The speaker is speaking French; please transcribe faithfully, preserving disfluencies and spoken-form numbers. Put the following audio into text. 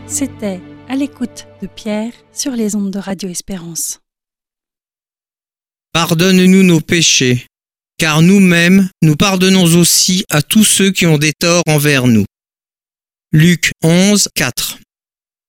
C'était À l'écoute de Pierre sur les ondes de Radio Espérance. Pardonne-nous nos péchés, car nous-mêmes, nous pardonnons aussi à tous ceux qui ont des torts envers nous. Luc onze, quatre.